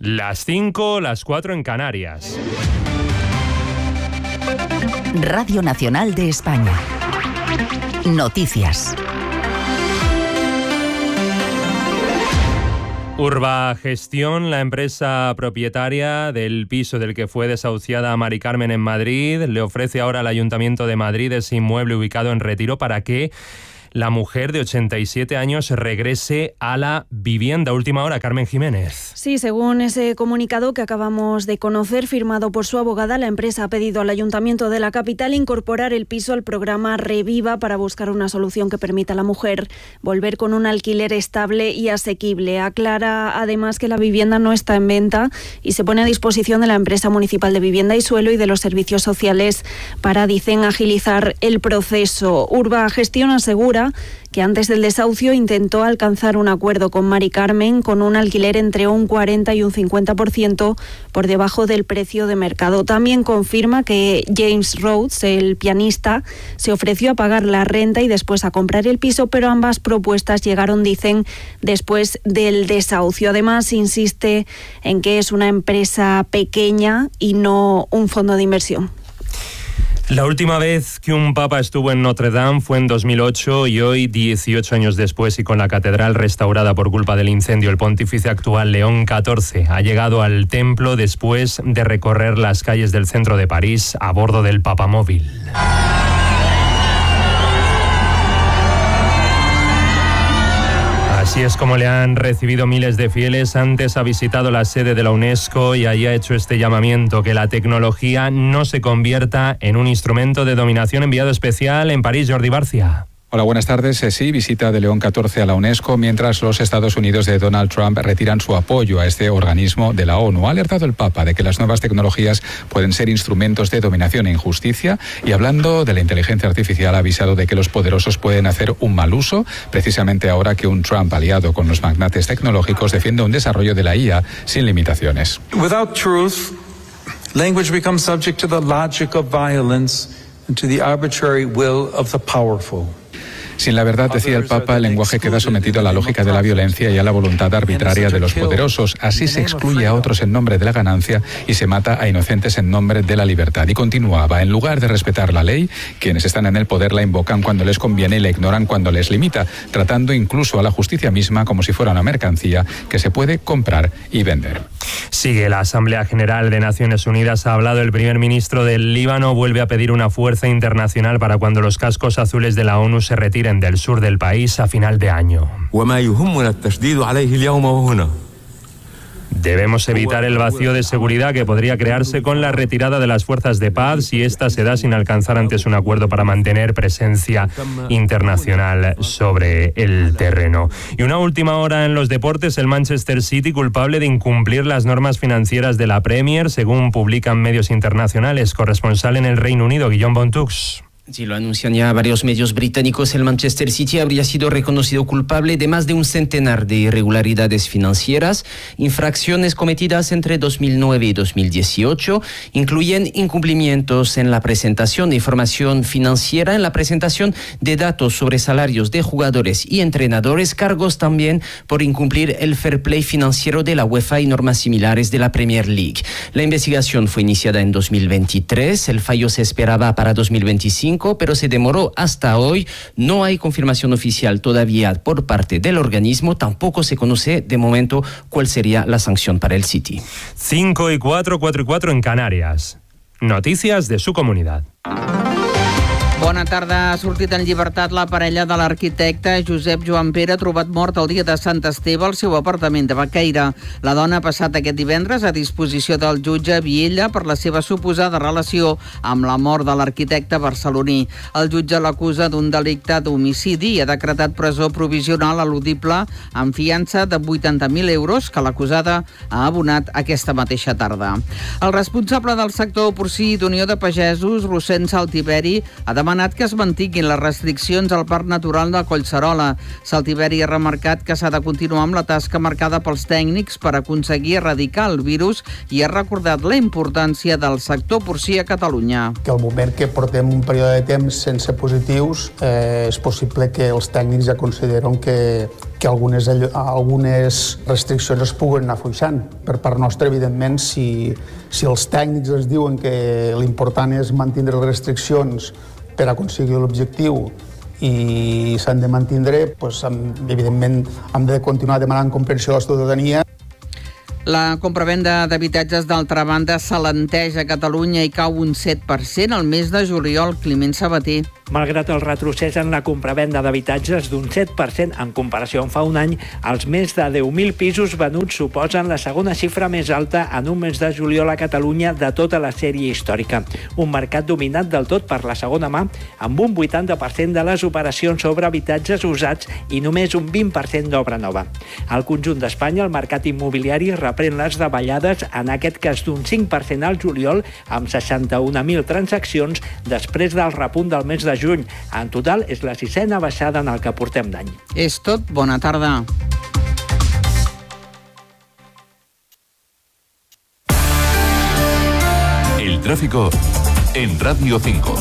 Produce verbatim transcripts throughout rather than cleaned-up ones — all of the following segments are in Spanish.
Las cinco, las cuatro en Canarias. Radio Nacional de España. Noticias. Urbagestión, la empresa propietaria del piso del que fue desahuciada a Mari Carmen en Madrid, le ofrece ahora al Ayuntamiento de Madrid ese inmueble ubicado en Retiro para que la mujer de ochenta y siete años regrese a la vivienda. Última hora, Carmen Jiménez. Sí, según ese comunicado que acabamos de conocer, firmado por su abogada, la empresa ha pedido al Ayuntamiento de la capital incorporar el piso al programa Reviva para buscar una solución que permita a la mujer volver con un alquiler estable y asequible. Aclara además que la vivienda no está en venta y se pone a disposición de la empresa municipal de vivienda y suelo y de los servicios sociales para, dicen, agilizar el proceso. Urbagestión asegura que antes del desahucio intentó alcanzar un acuerdo con Mari Carmen con un alquiler entre un cuarenta y un cincuenta por ciento por debajo del precio de mercado. También confirma que James Rhodes, el pianista, se ofreció a pagar la renta y después a comprar el piso, pero ambas propuestas llegaron, dicen, después del desahucio. Además, insiste en que es una empresa pequeña y no un fondo de inversión. La última vez que un papa estuvo en Notre Dame fue en dos mil ocho y hoy, dieciocho años después y con la catedral restaurada por culpa del incendio, el pontífice actual León catorce ha llegado al templo después de recorrer las calles del centro de París a bordo del papamóvil. Así es como le han recibido miles de fieles. Antes ha visitado la sede de la UNESCO y allí ha hecho este llamamiento, que la tecnología no se convierta en un instrumento de dominación. Enviado especial en París, Jordi Barcia. Hola, buenas tardes. Sí, visita de León catorce a la UNESCO, mientras los Estados Unidos de Donald Trump retiran su apoyo a este organismo de la ONU. Ha alertado el Papa de que las nuevas tecnologías pueden ser instrumentos de dominación e injusticia, y hablando de la inteligencia artificial ha avisado de que los poderosos pueden hacer un mal uso, precisamente ahora que un Trump aliado con los magnates tecnológicos defiende un desarrollo de la I A sin limitaciones. Without truth, language becomes subject to the logic of violence and to the arbitrary will of the powerful. Sin la verdad, decía el Papa, el lenguaje queda sometido a la lógica de la violencia y a la voluntad arbitraria de los poderosos. Así se excluye a otros en nombre de la ganancia y se mata a inocentes en nombre de la libertad. Y continuaba, en lugar de respetar la ley, quienes están en el poder la invocan cuando les conviene y la ignoran cuando les limita, tratando incluso a la justicia misma como si fuera una mercancía que se puede comprar y vender. Sigue la Asamblea General de Naciones Unidas. Ha hablado el primer ministro del Líbano. Vuelve a pedir una fuerza internacional para cuando los cascos azules de la ONU se retiren del sur del país a final de año. Debemos evitar el vacío de seguridad que podría crearse con la retirada de las fuerzas de paz si esta se da sin alcanzar antes un acuerdo para mantener presencia internacional sobre el terreno. Y una última hora en los deportes, el Manchester City culpable de incumplir las normas financieras de la Premier, según publican medios internacionales. Corresponsal en el Reino Unido, Guillaume Bontux. Sí, lo anuncian ya varios medios británicos. El Manchester City habría sido reconocido culpable de más de un centenar de irregularidades financieras. Infracciones cometidas entre dos mil nueve y dos mil dieciocho incluyen incumplimientos en la presentación de información financiera, en la presentación de datos sobre salarios de jugadores y entrenadores, cargos también por incumplir el fair play financiero de la UEFA y normas similares de la Premier League. La investigación fue iniciada en dos mil veintitrés, el fallo se esperaba para dos mil veinticinco, pero se demoró hasta hoy. No hay confirmación oficial todavía por parte del organismo. Tampoco se conoce de momento cuál sería la sanción para el City. cinco y cuatro, cuatro y cuatro en Canarias. Noticias de su comunidad. Bona tarda. Ha sortit en llibertat la parella de l'arquitecte Josep Joan Pere, trobat mort el dia de Sant Esteve al seu apartament de Baqueira. La dona ha passat aquest divendres a disposició del jutge Viella per la seva suposada relació amb la mort de l'arquitecte barceloní. El jutge l'acusa d'un delicte d'homicidi i ha decretat presó provisional eludible amb fiança de vuitanta mil euros que l'acusada ha abonat aquesta mateixa tarda. El responsable del sector porcí d'Unió de Pagesos, Rossend Saltiberi, ha demanat demanat que es mantinguin les restriccions al Parc Natural de Collserola. Saltiveri ha remarcat que s'ha de continuar amb la tasca marcada pels tècnics per aconseguir erradicar el virus i ha recordat la importància del sector porcí a Catalunya. Que al moment que portem un període de temps sense positius, eh, és possible que els tècnics ja consideren que, que algunes, algunes restriccions es puguen anar afluixant. Per part nostra, evidentment, si, si els tècnics ens diuen que l'important és mantindre les restriccions per aconseguir l'objectiu i s'han de mantindre, doncs, evidentment hem de continuar demanant comprensió a la ciutadania. La compravenda d'habitatges, d'altra banda, s'alenteja a Catalunya i cau un set per cent al mes de juliol. Climent Sabater. Malgrat el retrocés en la compravenda d'habitatges d'un set per cent en comparació amb fa un any, els més de deu mil pisos venuts suposen la segona xifra més alta en un mes de juliol a Catalunya de tota la sèrie històrica. Un mercat dominat del tot per la segona mà, amb un vuitanta per cent de les operacions sobre habitatges usats i només un vint per cent d'obra nova. Al conjunt d'Espanya, el mercat immobiliari reprèn les davallades, en aquest cas d'un cinc per cent al juliol, amb seixanta-un mil transaccions després del repunt del mes de juny. En total, és la sisena baixada en el que portem d'any. És tot. Bona tarda. El tráfico en Radio cinco.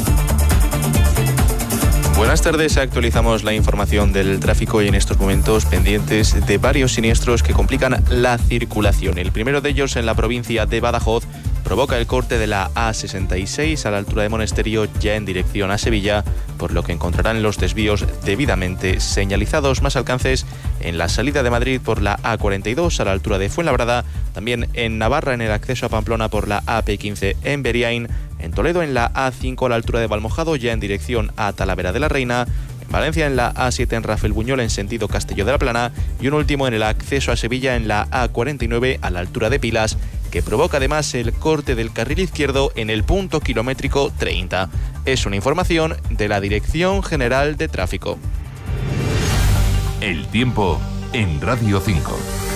Buenas tardes, actualizamos la información del tráfico y en estos momentos pendientes de varios siniestros que complican la circulación. El primero de ellos en la provincia de Badajoz provoca el corte de la A sesenta y seis a la altura de Monesterio ya en dirección a Sevilla, por lo que encontrarán los desvíos debidamente señalizados. Más alcances en la salida de Madrid por la A cuarenta y dos a la altura de Fuenlabrada, también en Navarra en el acceso a Pamplona por la A P quince en Beriain, en Toledo en la A cinco a la altura de Valmojado ya en dirección a Talavera de la Reina, en Valencia en la A siete en Rafael Buñol en sentido Castillo de la Plana y un último en el acceso a Sevilla en la A cuarenta y nueve a la altura de Pilas, que provoca además el corte del carril izquierdo en el punto kilométrico treinta. Es una información de la Dirección General de Tráfico. El tiempo en Radio cinco.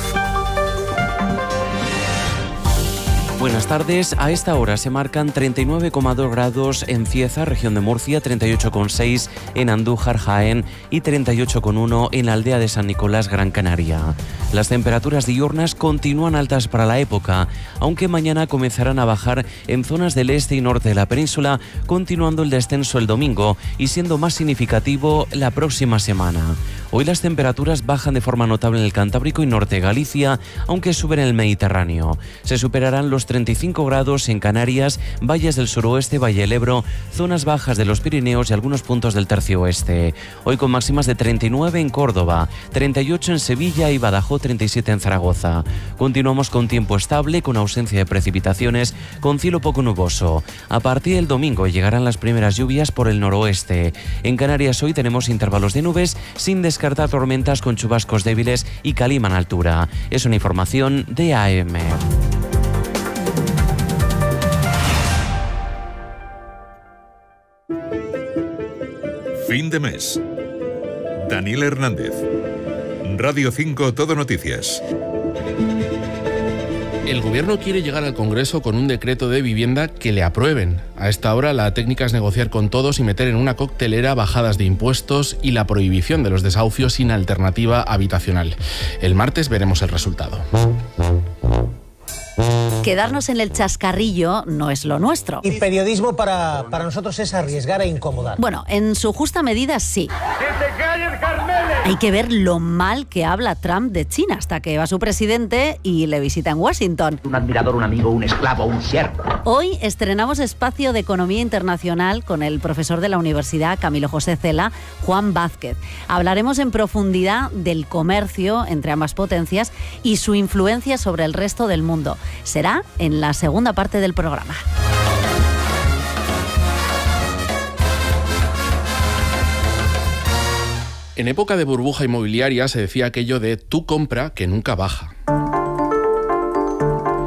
Buenas tardes. A esta hora se marcan treinta y nueve coma dos grados en Cieza, región de Murcia, treinta y ocho coma seis en Andújar, Jaén y treinta y ocho coma uno en la aldea de San Nicolás, Gran Canaria. Las temperaturas diurnas continúan altas para la época, aunque mañana comenzarán a bajar en zonas del este y norte de la península, continuando el descenso el domingo y siendo más significativo la próxima semana. Hoy las temperaturas bajan de forma notable en el Cantábrico y norte de Galicia, aunque suben en el Mediterráneo. Se superarán los treinta y cinco grados en Canarias, valles del suroeste, Valle del Ebro, zonas bajas de los Pirineos y algunos puntos del tercio oeste. Hoy con máximas de treinta y nueve en Córdoba, treinta y ocho en Sevilla y Badajoz, treinta y siete en Zaragoza. Continuamos con tiempo estable, con ausencia de precipitaciones, con cielo poco nuboso. A partir del domingo llegarán las primeras lluvias por el noroeste. En Canarias hoy tenemos intervalos de nubes, sin descartar tormentas con chubascos débiles y calima en altura. Es una información de A M. Fin de mes. Daniel Hernández. Radio cinco Todo Noticias. El Gobierno quiere llegar al Congreso con un decreto de vivienda que le aprueben. A esta hora la técnica es negociar con todos y meter en una coctelera bajadas de impuestos y la prohibición de los desahucios sin alternativa habitacional. El martes veremos el resultado. Quedarnos en el chascarrillo no es lo nuestro. Y periodismo para, para nosotros es arriesgar e incomodar. Bueno, en su justa medida sí. ¡Que se callen, Carmele! Hay que ver lo mal que habla Trump de China hasta que va su presidente y le visita en Washington. Un admirador, un amigo, un esclavo, un siervo. Hoy estrenamos Espacio de Economía Internacional con el profesor de la Universidad Camilo José Cela, Juan Vázquez. Hablaremos en profundidad del comercio entre ambas potencias y su influencia sobre el resto del mundo. Será en la segunda parte del programa. En época de burbuja inmobiliaria se decía aquello de tú compra que nunca baja.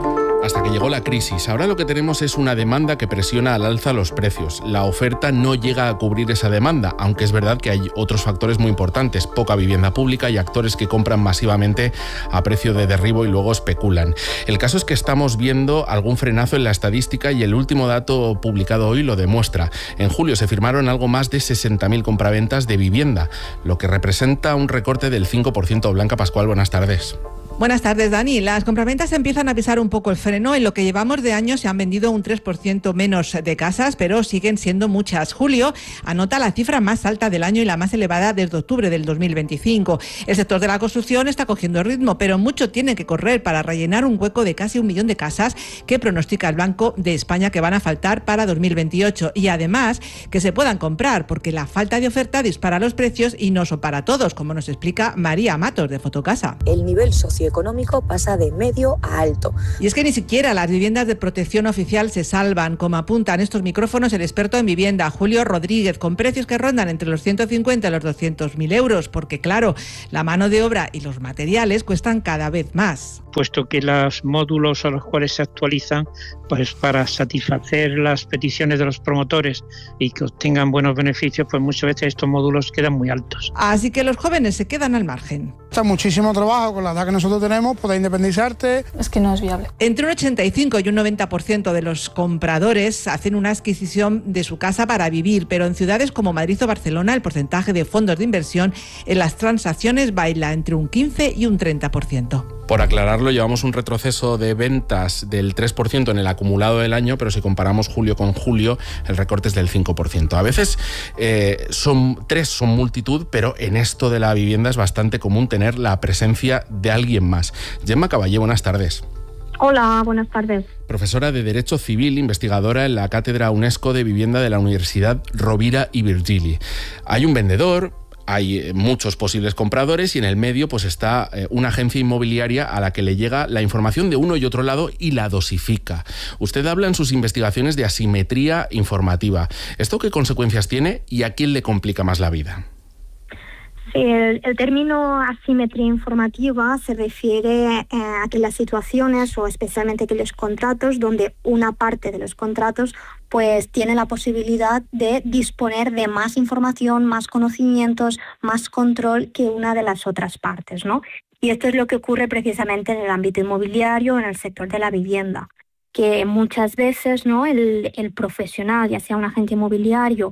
hasta que llegó la crisis. Ahora lo que tenemos es una demanda que presiona al alza los precios. La oferta no llega a cubrir esa demanda, aunque es verdad que hay otros factores muy importantes, poca vivienda pública y actores que compran masivamente a precio de derribo y luego especulan. El caso es que estamos viendo algún frenazo en la estadística y el último dato publicado hoy lo demuestra. En julio se firmaron algo más de sesenta mil compraventas de vivienda, lo que representa un recorte del cinco por ciento. Blanca Pascual, buenas tardes. Buenas tardes, Dani. Las compraventas empiezan a pisar un poco el freno. En lo que llevamos de año se han vendido un tres por ciento menos de casas, pero siguen siendo muchas. Julio anota la cifra más alta del año y la más elevada desde octubre del dos mil veinticinco. El sector de la construcción está cogiendo ritmo, pero mucho tiene que correr para rellenar un hueco de casi un millón de casas que pronostica el Banco de España que van a faltar para dos mil veintiocho. Y además que se puedan comprar, porque la falta de oferta dispara los precios y no son para todos, como nos explica María Matos de Fotocasa. El nivel socioeconómico económico pasa de medio a alto. Y es que ni siquiera las viviendas de protección oficial se salvan, como apunta en estos micrófonos el experto en vivienda, Julio Rodríguez, con precios que rondan entre los ciento cincuenta y los doscientos mil euros, porque claro, la mano de obra y los materiales cuestan cada vez más. Puesto que los módulos a los cuales se actualizan, pues para satisfacer las peticiones de los promotores y que obtengan buenos beneficios, pues muchas veces estos módulos quedan muy altos. Así que los jóvenes se quedan al margen. Está muchísimo trabajo con la edad que nosotros tenemos, poder independizarte. Es que no es viable. Entre un ochenta y cinco y un noventa por ciento de los compradores hacen una adquisición de su casa para vivir, pero en ciudades como Madrid o Barcelona el porcentaje de fondos de inversión en las transacciones baila entre un quince y un treinta por ciento. Por aclararlo, llevamos un retroceso de ventas del tres por ciento en el acumulado del año, pero si comparamos julio con julio, el recorte es del cinco por ciento. A veces eh, son tres son multitud, pero en esto de la vivienda es bastante común tener la presencia de alguien más. Gemma Caballé, buenas tardes. Hola, buenas tardes. Profesora de Derecho Civil, investigadora en la Cátedra UNESCO de Vivienda de la Universidad Rovira i Virgili. Hay un vendedor, hay muchos posibles compradores y en el medio pues está eh, una agencia inmobiliaria a la que le llega la información de uno y otro lado y la dosifica. Usted habla en sus investigaciones de asimetría informativa. ¿Esto qué consecuencias tiene y a quién le complica más la vida? Sí, el, el término asimetría informativa se refiere eh, a aquellas situaciones o especialmente aquellos contratos donde una parte de los contratos pues tiene la posibilidad de disponer de más información, más conocimientos, más control que una de las otras partes, ¿no? Y esto es lo que ocurre precisamente en el ámbito inmobiliario, en el sector de la vivienda, que muchas veces, ¿no?, el, el profesional, ya sea un agente inmobiliario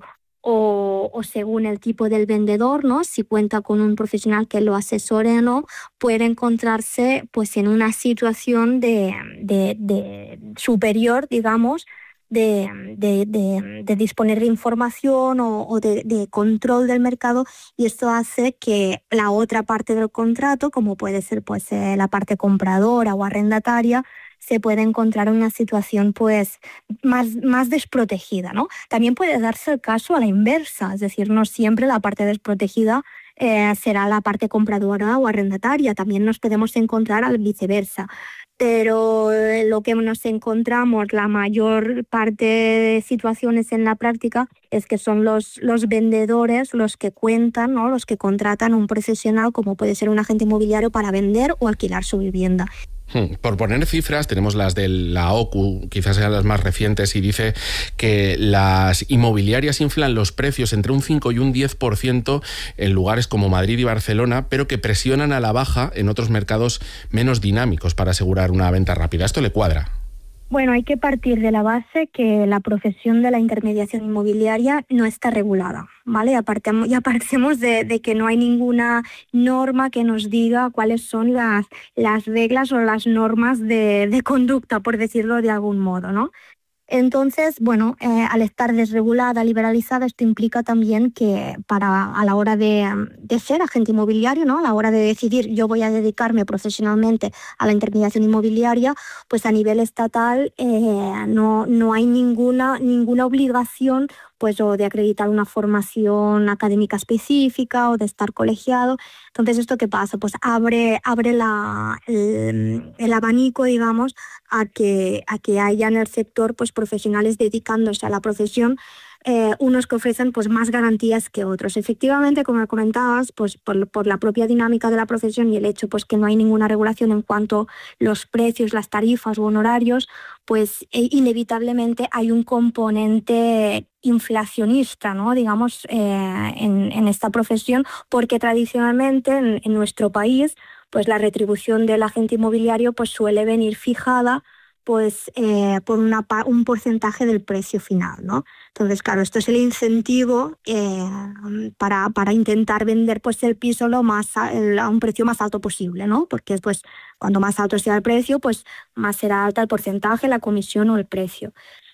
O, o según el tipo del vendedor, ¿no?, si cuenta con un profesional que lo asesore o no, puede encontrarse pues en una situación de, de, de superior, digamos, de, de, de, de disponer de información o, o de, de control del mercado, y esto hace que la otra parte del contrato, como puede ser pues eh, la parte compradora o arrendataria, se puede encontrar en una situación pues más, más desprotegida, ¿no? También puede darse el caso a la inversa, es decir, no siempre la parte desprotegida eh, será la parte compradora o arrendataria, también nos podemos encontrar al viceversa. Pero lo que nos encontramos la mayor parte de situaciones en la práctica es que son los, los vendedores los que cuentan, ¿no?, los que contratan a un profesional como puede ser un agente inmobiliario para vender o alquilar su vivienda. Por poner cifras, tenemos las de la O C U, quizás sean las más recientes, y dice que las inmobiliarias inflan los precios entre un cinco y un diez por ciento en lugares como Madrid y Barcelona, pero que presionan a la baja en otros mercados menos dinámicos para asegurar una venta rápida. ¿Esto le cuadra? Bueno, hay que partir de la base que la profesión de la intermediación inmobiliaria no está regulada, ¿vale? Apartemos, ya partimos de, de que no hay ninguna norma que nos diga cuáles son las, las reglas o las normas de, de conducta, por decirlo de algún modo, ¿no? Entonces, bueno, eh, al estar desregulada, liberalizada, esto implica también que para a la hora de, de ser agente inmobiliario, ¿no?, a la hora de decidir yo voy a dedicarme profesionalmente a la intermediación inmobiliaria, pues a nivel estatal eh, no, no hay ninguna, ninguna obligación pues o de acreditar una formación académica específica o de estar colegiado. Entonces, ¿esto qué pasa? Pues abre, abre la, el, el abanico, digamos, a que, a que haya en el sector pues profesionales dedicándose a la profesión eh, unos que ofrecen pues más garantías que otros. Efectivamente, como comentabas, pues por, por la propia dinámica de la profesión y el hecho pues que no hay ninguna regulación en cuanto a los precios, las tarifas o honorarios, pues eh, inevitablemente hay un componente inflacionista, ¿no? digamos, eh, en, en esta profesión, porque tradicionalmente en, en nuestro país pues la retribución del agente inmobiliario pues suele venir fijada pues eh, por una, un porcentaje del precio final, ¿no? Entonces, claro, esto es el incentivo eh, para, para intentar vender pues el piso lo más el, a un precio más alto posible, ¿no? Porque pues cuando más alto sea el precio, pues más será alta el porcentaje, la comisión o el precio.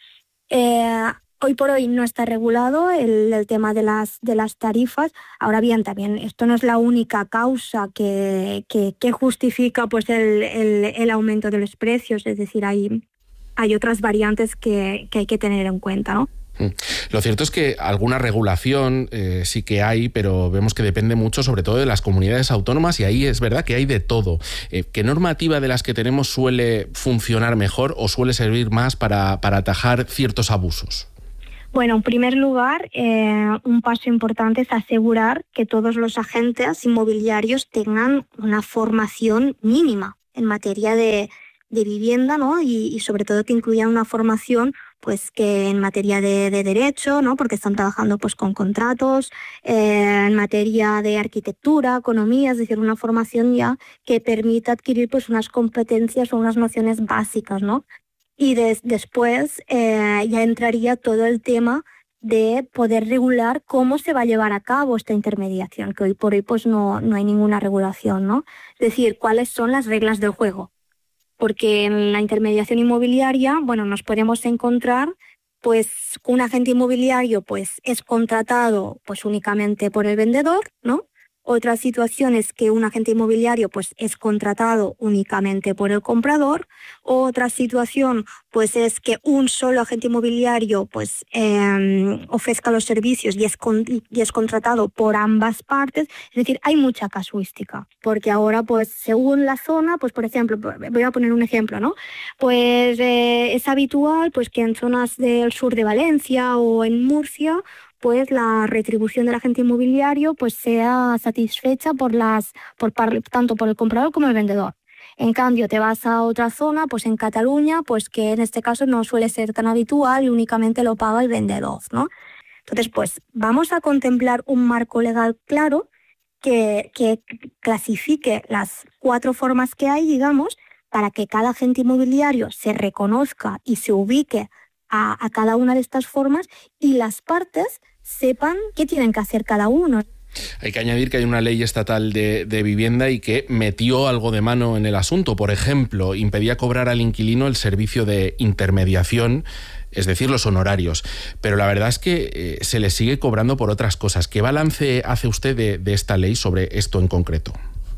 Eh, Hoy por hoy no está regulado el, el tema de las, de las tarifas. Ahora bien, también esto no es la única causa que, que, que justifica pues el, el, el aumento de los precios. Es decir, hay, hay otras variantes que, que hay que tener en cuenta, ¿no? Lo cierto es que alguna regulación eh, sí que hay, pero vemos que depende mucho sobre todo de las comunidades autónomas y ahí es verdad que hay de todo. Eh, ¿Qué normativa de las que tenemos suele funcionar mejor o suele servir más para, para atajar ciertos abusos? Bueno, en primer lugar, eh, un paso importante es asegurar que todos los agentes inmobiliarios tengan una formación mínima en materia de, de vivienda, ¿no? Y, y sobre todo que incluyan una formación pues que en materia de, de derecho, ¿no? Porque están trabajando pues con contratos, eh, en materia de arquitectura, economía, es decir, una formación ya que permita adquirir pues unas competencias o unas nociones básicas, ¿no? Y des, después eh, ya entraría todo el tema de poder regular cómo se va a llevar a cabo esta intermediación, que hoy por hoy pues no, no hay ninguna regulación, ¿no? Es decir, cuáles son las reglas del juego. Porque en la intermediación inmobiliaria, bueno, nos podemos encontrar pues un agente inmobiliario pues es contratado pues únicamente por el vendedor, ¿no? Otra situación es que un agente inmobiliario pues, es contratado únicamente por el comprador. Otra situación pues, es que un solo agente inmobiliario pues, eh, ofrezca los servicios y es, con, y es contratado por ambas partes. Es decir, hay mucha casuística, porque ahora, pues, según la zona, pues, por ejemplo, voy a poner un ejemplo, ¿no? Pues eh, es habitual pues, que en zonas del sur de Valencia o en Murcia pues la retribución del agente inmobiliario pues sea satisfecha por las por tanto por el comprador como el vendedor. En cambio, te vas a otra zona, pues en Cataluña, pues que en este caso no suele ser tan habitual y únicamente lo paga el vendedor, ¿no? Entonces, pues vamos a contemplar un marco legal claro que, que clasifique las cuatro formas que hay, digamos, para que cada agente inmobiliario se reconozca y se ubique a, a cada una de estas formas y las partes sepan qué tienen que hacer cada uno. Hay que añadir que hay una ley estatal de, de vivienda y que metió algo de mano en el asunto. Por ejemplo, impedía cobrar al inquilino el servicio de intermediación, es decir, los honorarios. Pero la verdad es que eh, se le sigue cobrando por otras cosas. ¿Qué balance hace usted de, de esta ley sobre esto en concreto?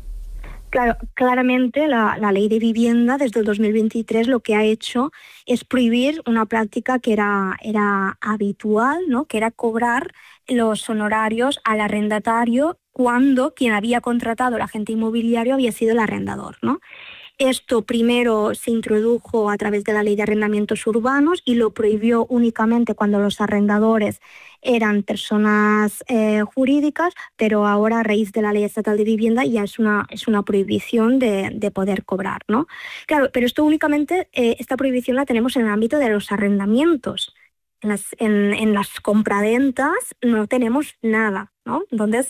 Claro, claramente la, la ley de vivienda desde el dos mil veintitrés lo que ha hecho es prohibir una práctica que era, era habitual, ¿no? Que era cobrar los honorarios al arrendatario cuando quien había contratado el agente inmobiliario había sido el arrendador, ¿no? Esto primero se introdujo a través de la Ley de Arrendamientos Urbanos y lo prohibió únicamente cuando los arrendadores eran personas eh, jurídicas, pero ahora a raíz de la Ley Estatal de Vivienda ya es una, es una prohibición de, de poder cobrar, ¿no? Claro, pero esto únicamente, eh, esta prohibición la tenemos en el ámbito de los arrendamientos. En las, en, en las compraventas no tenemos nada, ¿no? Entonces,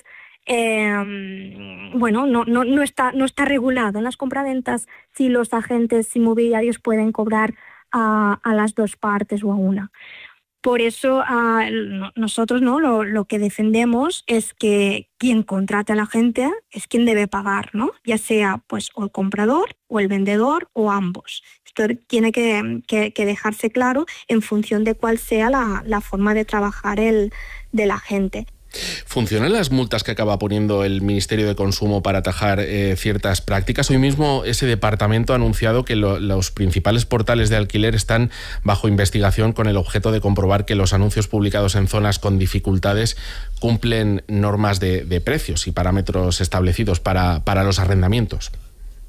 Eh, bueno, no, no, no, está, no está regulado en las compraventas si los agentes inmobiliarios pueden cobrar a, a las dos partes o a una. Por eso a, nosotros ¿no? lo, lo que defendemos es que quien contrata al agente es quien debe pagar, ¿no? Ya sea pues, o el comprador o el vendedor o ambos. Esto tiene que, que, que dejarse claro en función de cuál sea la, la forma de trabajar el, del agente. ¿Funcionan las multas que acaba poniendo el Ministerio de Consumo para atajar eh, ciertas prácticas? Hoy mismo ese departamento ha anunciado que lo, los principales portales de alquiler están bajo investigación con el objeto de comprobar que los anuncios publicados en zonas con dificultades cumplen normas de, de precios y parámetros establecidos para, para los arrendamientos.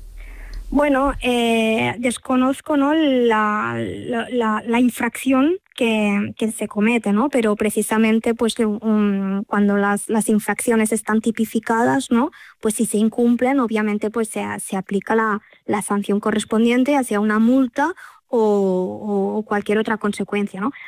Bueno, eh, desconozco ¿no? la, la, la infracción que, que se comete, ¿no? Pero precisamente pues um, cuando las, las infracciones están tipificadas, ¿no? Pues si se incumplen, obviamente pues se, se aplica la, la sanción correspondiente, ya sea una multa o, o cualquier otra consecuencia, ¿no?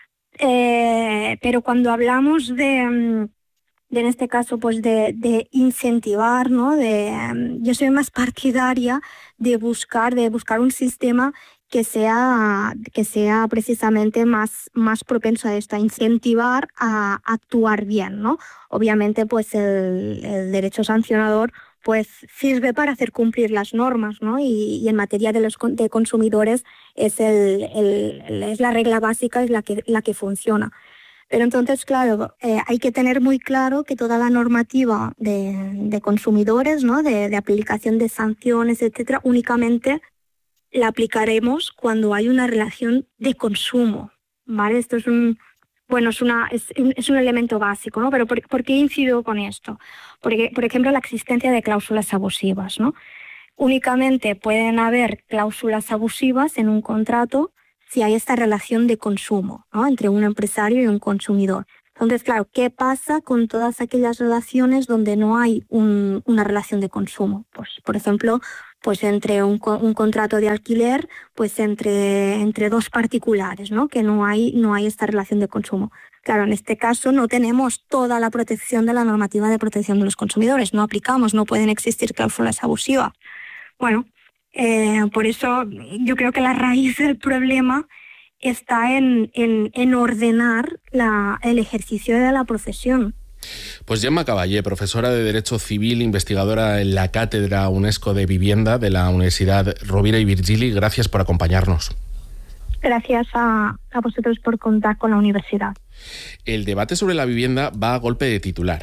Eh, pero cuando hablamos de, de en este caso pues de, de incentivar, ¿no? De, yo soy más partidaria de buscar, de buscar un sistema que sea, que sea precisamente más, más propenso a esto, a incentivar a actuar bien, ¿no? Obviamente, pues el, el derecho sancionador pues sirve para hacer cumplir las normas, ¿no? Y, y en materia de los de consumidores es, el, el, es la regla básica, es la que, la que funciona. Pero entonces, claro, eh, hay que tener muy claro que toda la normativa de, de consumidores, ¿no? De, de aplicación de sanciones, etcétera, únicamente la aplicaremos cuando hay una relación de consumo, ¿vale? Esto es un, bueno, es, una, es, es un elemento básico, ¿no? Pero ¿por, ¿por qué incido con esto? Porque, por ejemplo, la existencia de cláusulas abusivas, ¿no? Únicamente pueden haber cláusulas abusivas en un contrato si hay esta relación de consumo, ¿no? Entre un empresario y un consumidor. Entonces, claro, ¿qué pasa con todas aquellas relaciones donde no hay un, una relación de consumo? Pues, por ejemplo, pues entre un, un contrato de alquiler, pues entre, entre dos particulares, ¿no? Que no hay, no hay esta relación de consumo. Claro, en este caso no tenemos toda la protección de la normativa de protección de los consumidores, no aplicamos, no pueden existir cláusulas abusivas. Bueno, eh, por eso yo creo que la raíz del problema está en, en, en ordenar la, el ejercicio de la profesión. Pues Gemma Caballé, profesora de Derecho Civil, investigadora en la Cátedra UNESCO de Vivienda de la Universidad Rovira i Virgili, gracias por acompañarnos. Gracias a, a vosotros por contar con la universidad. El debate sobre la vivienda va a golpe de titular.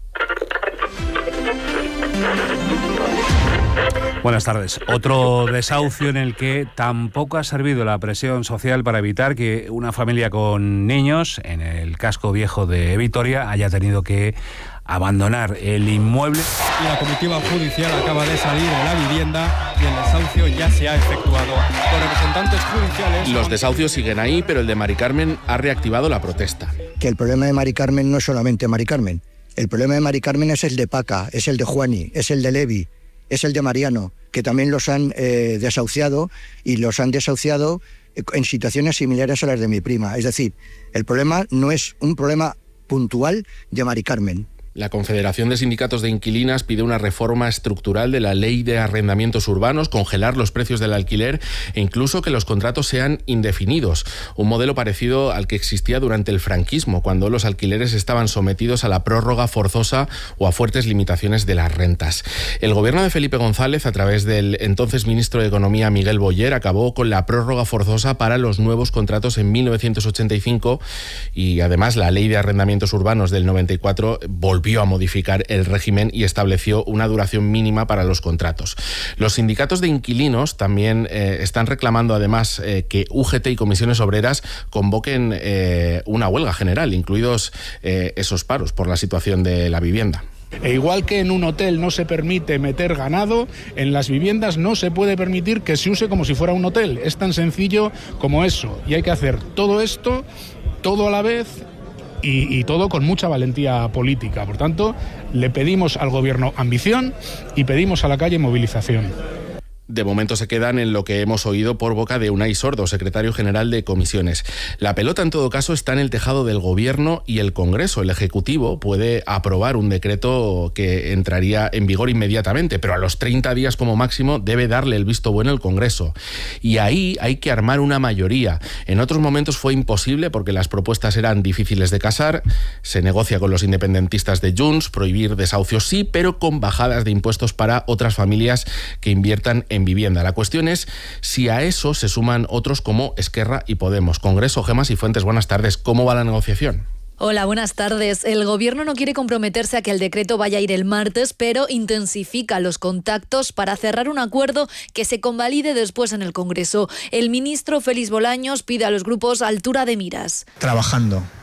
Buenas tardes. Otro desahucio en el que tampoco ha servido la presión social para evitar que una familia con niños en el casco viejo de Vitoria haya tenido que abandonar el inmueble. La comitiva judicial acaba de salir de la vivienda y el desahucio ya se ha efectuado. Los representantes judiciales... Los desahucios siguen ahí, pero el de Mari Carmen ha reactivado la protesta. Que el problema de Mari Carmen no es solamente Mari Carmen. El problema de Mari Carmen es el de Paca, es el de Juani, es el de Levi, es el de Mariano, que también los han eh, desahuciado y los han desahuciado en situaciones similares a las de mi prima. Es decir, el problema no es un problema puntual de Mari Carmen. La Confederación de Sindicatos de Inquilinas pide una reforma estructural de la Ley de Arrendamientos Urbanos, congelar los precios del alquiler e incluso que los contratos sean indefinidos. Un modelo parecido al que existía durante el franquismo, cuando los alquileres estaban sometidos a la prórroga forzosa o a fuertes limitaciones de las rentas. El gobierno de Felipe González, a través del entonces ministro de Economía Miguel Boyer, acabó con la prórroga forzosa para los nuevos contratos en mil novecientos ochenta y cinco y además la Ley de Arrendamientos Urbanos del noventa y cuatro volvió a modificar el régimen y estableció una duración mínima para los contratos. Los sindicatos de inquilinos también eh, están reclamando además eh, que U G T y comisiones obreras convoquen eh, una huelga general, incluidos eh, esos paros por la situación de la vivienda. E igual que en un hotel no se permite meter ganado, en las viviendas no se puede permitir que se use como si fuera un hotel. Es tan sencillo como eso. Y hay que hacer todo esto, todo a la vez, Y, y todo con mucha valentía política. Por tanto, le pedimos al Gobierno ambición y pedimos a la calle movilización. De momento se quedan en lo que hemos oído por boca de Unai Sordo, secretario general de Comisiones. La pelota, en todo caso, está en el tejado del Gobierno y el Congreso. El Ejecutivo puede aprobar un decreto que entraría en vigor inmediatamente, pero a los treinta días como máximo debe darle el visto bueno el Congreso. Y ahí hay que armar una mayoría. En otros momentos fue imposible porque las propuestas eran difíciles de casar. Se negocia con los independentistas de Junts, prohibir desahucios sí, pero con bajadas de impuestos para otras familias que inviertan en en vivienda. La cuestión es si a eso se suman otros como Esquerra y Podemos. Congreso, Gemma Cifuentes, buenas tardes. ¿Cómo va la negociación? Hola, buenas tardes. El Gobierno no quiere comprometerse a que el decreto vaya a ir el martes, pero intensifica los contactos para cerrar un acuerdo que se convalide después en el Congreso. El ministro Félix Bolaños pide a los grupos altura de miras. Trabajando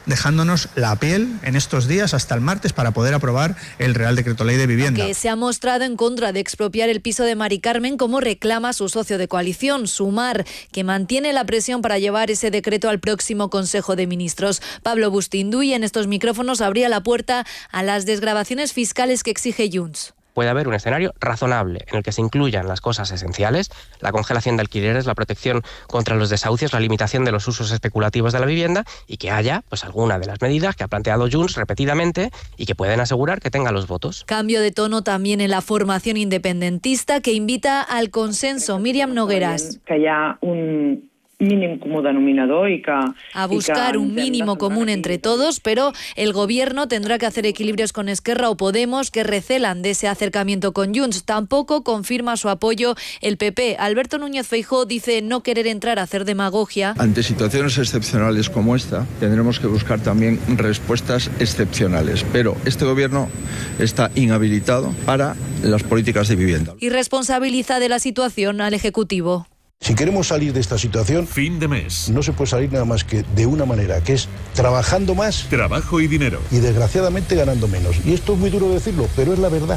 dejándonos la piel en estos días hasta el martes para poder aprobar el Real Decreto Ley de Vivienda. Que se ha mostrado en contra de expropiar el piso de Mari Carmen, como reclama su socio de coalición, Sumar, que mantiene la presión para llevar ese decreto al próximo Consejo de Ministros. Pablo Bustinduy en estos micrófonos abría la puerta a las desgravaciones fiscales que exige Junts. Puede haber un escenario razonable en el que se incluyan las cosas esenciales, la congelación de alquileres, la protección contra los desahucios, la limitación de los usos especulativos de la vivienda, y que haya pues alguna de las medidas que ha planteado Junts repetidamente y que pueden asegurar que tenga los votos. Cambio de tono también en la formación independentista, que invita al consenso. Miriam Nogueras. Que haya un mínim comú denominador y que... A buscar un mínimo común entre todos, pero el gobierno tendrá que hacer equilibrios con Esquerra o Podemos, que recelan de ese acercamiento con Junts. Tampoco confirma su apoyo el P P. Alberto Núñez Feijóo dice no querer entrar a hacer demagogia. Ante situaciones excepcionales como esta, tendremos que buscar también respuestas excepcionales, pero este gobierno está inhabilitado para las políticas de vivienda. Y responsabiliza de la situación al Ejecutivo. Si queremos salir de esta situación, fin de mes, no se puede salir nada más que de una manera, que es trabajando más, trabajo y dinero, y desgraciadamente ganando menos. Y esto es muy duro decirlo, pero es la verdad.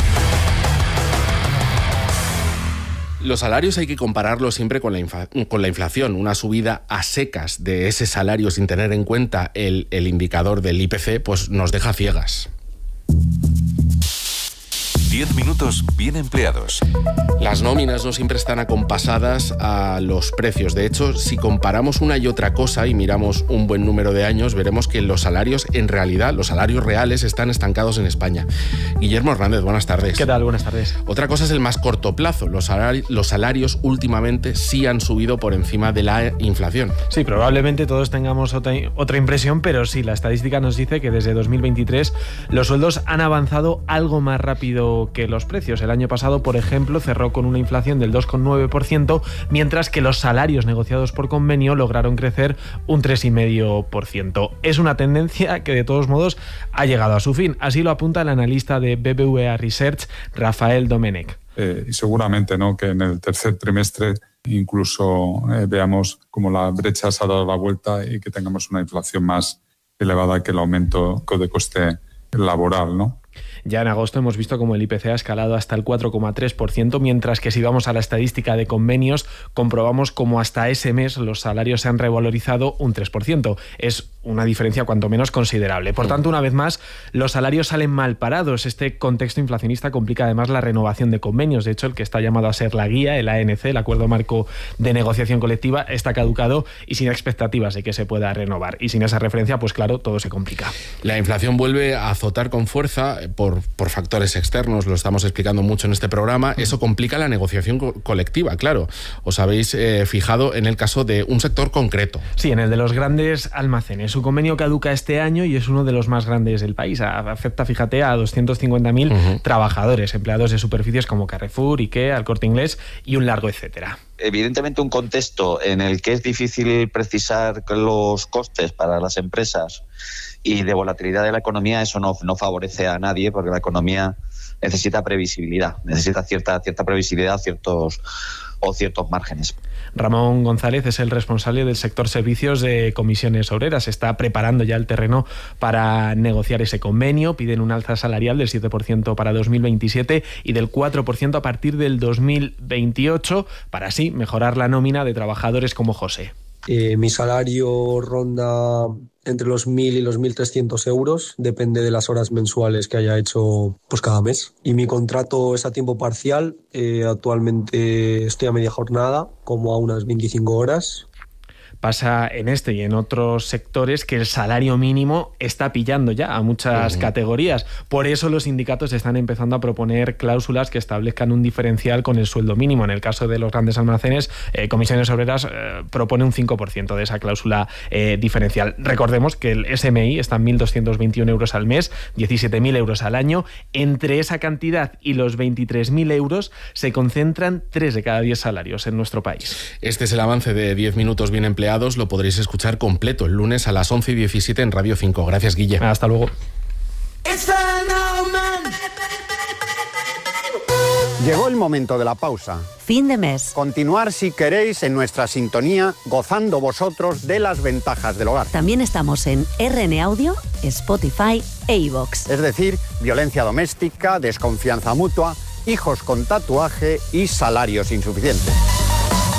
Los salarios hay que compararlos siempre con la, infla- con la inflación. Una subida a secas de ese salario sin tener en cuenta el, el indicador del I P C, pues nos deja ciegas. Diez minutos bien empleados. Las nóminas no siempre están acompasadas a los precios. De hecho, si comparamos una y otra cosa y miramos un buen número de años, veremos que los salarios, en realidad, los salarios reales están estancados en España. Guillermo Hernández, buenas tardes. ¿Qué tal? Buenas tardes. Otra cosa es el más corto plazo. Los salarios, los salarios últimamente sí han subido por encima de la inflación. Sí, probablemente todos tengamos otra, otra impresión, pero sí, la estadística nos dice que desde dos mil veintitrés los sueldos han avanzado algo más rápido que los precios. El año pasado, por ejemplo, cerró con una inflación del dos coma nueve por ciento, mientras que los salarios negociados por convenio lograron crecer un tres coma cinco por ciento. Es una tendencia que, de todos modos, ha llegado a su fin. Así lo apunta el analista de B B V A Research, Rafael Domenech. Eh, y seguramente, ¿no?, que en el tercer trimestre incluso eh, veamos como la brecha se ha dado la vuelta y que tengamos una inflación más elevada que el aumento de coste laboral, ¿no? Ya en agosto hemos visto como el I P C ha escalado hasta el cuatro coma tres por ciento, mientras que si vamos a la estadística de convenios, comprobamos como hasta ese mes los salarios se han revalorizado un tres por ciento. Es una diferencia cuanto menos considerable. Por tanto, una vez más, los salarios salen mal parados. Este contexto inflacionista complica además la renovación de convenios. De hecho, el que está llamado a ser la guía, el A N C, el Acuerdo Marco de Negociación Colectiva, está caducado y sin expectativas de que se pueda renovar. Y sin esa referencia, pues claro, todo se complica. La inflación vuelve a azotar con fuerza por, por factores externos, lo estamos explicando mucho en este programa. Eso complica la negociación co- colectiva, claro. Os habéis eh, fijado en el caso de un sector concreto. Sí, en el de los grandes almacenes. Su convenio caduca este año y es uno de los más grandes del país. Afecta, fíjate, a doscientos cincuenta mil uh-huh. trabajadores, empleados de superficies como Carrefour, IKEA, El Corte Inglés y un largo etcétera. Evidentemente, un contexto en el que es difícil precisar los costes para las empresas y de volatilidad de la economía, eso no, no favorece a nadie, porque la economía necesita previsibilidad, necesita cierta, cierta previsibilidad ciertos, o ciertos márgenes. Ramón González es el responsable del sector servicios de Comisiones Obreras. Está preparando ya el terreno para negociar ese convenio. Piden un alza salarial del siete por ciento para dos mil veintisiete y del cuatro por ciento a partir del dos mil veintiocho, para así mejorar la nómina de trabajadores como José. Eh, mi salario ronda entre los mil y los mil trescientos euros, depende de las horas mensuales que haya hecho pues cada mes. Y mi contrato es a tiempo parcial, eh, actualmente estoy a media jornada, como a unas veinticinco horas. Pasa en este y en otros sectores que el salario mínimo está pillando ya a muchas uh-huh. categorías. Por eso los sindicatos están empezando a proponer cláusulas que establezcan un diferencial con el sueldo mínimo. En el caso de los grandes almacenes, eh, Comisiones Obreras eh, propone un cinco por ciento de esa cláusula eh, diferencial. Recordemos que el S M I está en mil doscientos veintiún euros al mes, diecisiete mil euros al año. Entre esa cantidad y los veintitrés mil euros se concentran tres de cada diez salarios en nuestro país. Este es el avance de diez minutos bien empleados. Lo podréis escuchar completo el lunes a las once y diecisiete en Radio cinco. Gracias, Guille. Hasta luego. Llegó el momento de la pausa. Fin de mes. Continuar si queréis en nuestra sintonía, gozando vosotros de las ventajas del hogar. También estamos en R N Audio, Spotify e iVoox. Es decir, violencia doméstica, desconfianza mutua, hijos con tatuaje y salarios insuficientes.